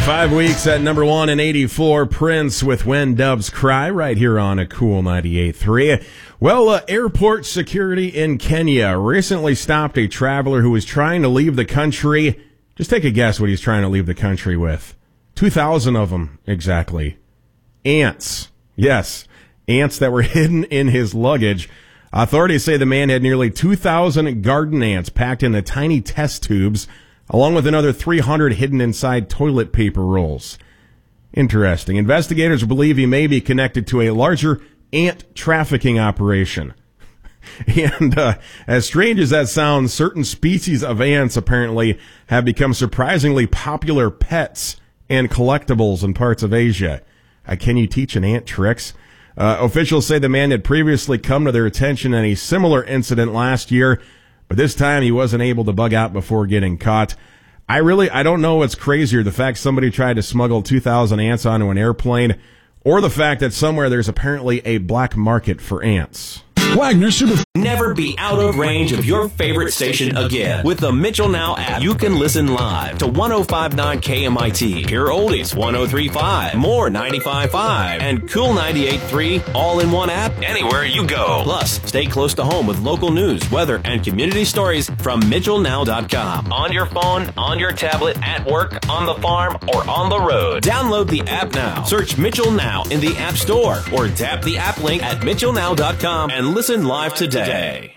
5 weeks at number 1 in 84, Prince with When Doves Cry, right here on a Cool 98.3. Well, airport security in Kenya recently stopped a traveler who was trying to leave the country. Just take a guess what he's trying to leave the country with. 2,000 of them, exactly. Ants. Yes, ants that were hidden in his luggage. Authorities say the man had nearly 2,000 garden ants packed into tiny test tubes, along with another 300 hidden inside toilet paper rolls. Interesting. Investigators believe he may be connected to a larger ant trafficking operation. And as strange as that sounds, certain species of ants apparently have become surprisingly popular pets and collectibles in parts of Asia. Can you teach an ant tricks? Officials say the man had previously come to their attention in a similar incident last year, but this time he wasn't able to bug out before getting caught. I don't know what's crazier, the fact somebody tried to smuggle 2,000 ants onto an airplane, or the fact that somewhere there's apparently a black market for ants. Wagner Super. Never be out of range of your favorite station again. With the Mitchell Now app, you can listen live to 105.9 KMIT, Pure Oldies 103.5, More 95.5, and Cool 98.3 all in one app anywhere you go. Plus, stay close to home with local news, weather, and community stories from MitchellNow.com. On your phone, on your tablet, at work, on the farm, or on the road. Download the app now. Search Mitchell Now in the App Store or tap the app link at MitchellNow.com and listen live today.